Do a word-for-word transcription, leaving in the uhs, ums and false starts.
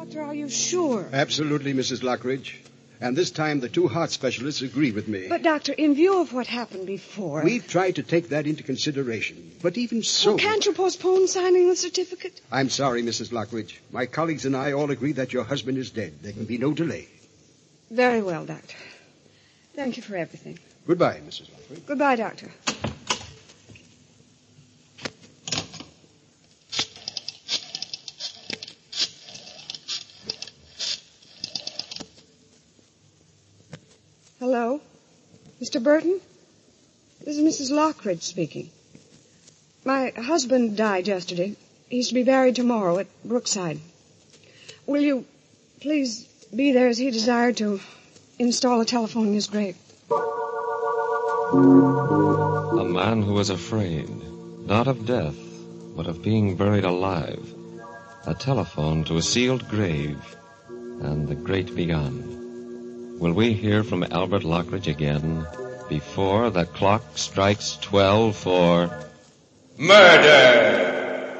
Doctor, are you sure? Absolutely, Missus Lockridge. And this time the two heart specialists agree with me. But, Doctor, in view of what happened before... We've tried to take that into consideration. But even so... Well, can't you postpone signing the certificate? I'm sorry, Missus Lockridge. My colleagues and I all agree that your husband is dead. There can be no delay. Very well, Doctor. Thank you for everything. Goodbye, Missus Lockridge. Goodbye, Doctor. Hello? Mister Burton? This is Missus Lockridge speaking. My husband died yesterday. He's to be buried tomorrow at Brookside. Will you please be there as he desired to install a telephone in his grave? A man who was afraid, not of death, but of being buried alive. A telephone to a sealed grave, and the great begun. Will we hear from Albert Lockridge again before the clock strikes twelve for... Murder!